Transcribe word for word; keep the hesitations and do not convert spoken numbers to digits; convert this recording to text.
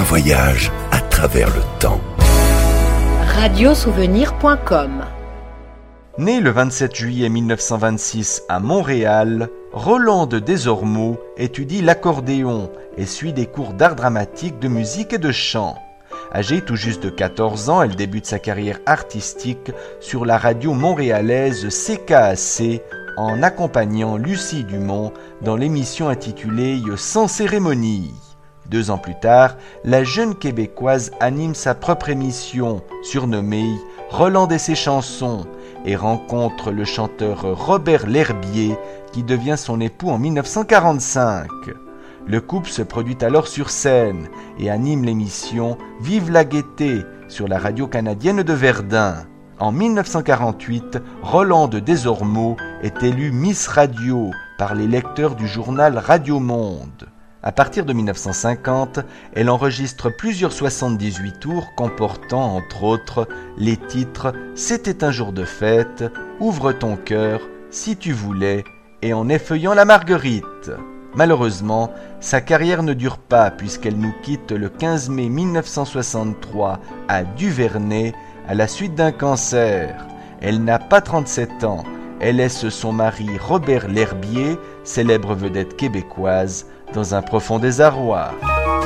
voyage à travers le temps. radiosouvenir point com. Né le vingt-sept juillet mille neuf cent vingt-six à Montréal, Rolande Desormeaux étudie l'accordéon et suit des cours d'art dramatique, de musique et de chant. Âgée tout juste de quatorze ans, elle débute sa carrière artistique sur la radio montréalaise C K A C en accompagnant Lucie Dumont dans l'émission intitulée « Sans cérémonie ». Deux ans plus tard, la jeune Québécoise anime sa propre émission, surnommée « Rolande et ses chansons », et rencontre le chanteur Robert L'Herbier, qui devient son époux en mille neuf cent quarante-cinq. Le couple se produit alors sur scène et anime l'émission « Vive la gaieté » sur la radio canadienne de Verdun. En mille neuf cent quarante-huit, Rolande Desormeaux est élue Miss Radio par les lecteurs du journal Radio Monde. À partir de mille neuf cent cinquante, elle enregistre plusieurs soixante-dix-huit tours comportant, entre autres, les titres « C'était un jour de fête »,« Ouvre ton cœur »,« Si tu voulais » et « En effeuillant la marguerite ». Malheureusement, sa carrière ne dure pas puisqu'elle nous quitte le quinze mai mille neuf cent soixante-trois à Duvernay à la suite d'un cancer. Elle n'a pas trente-sept ans. Elle laisse son mari Robert L'Herbier, célèbre vedette québécoise, dans un profond désarroi.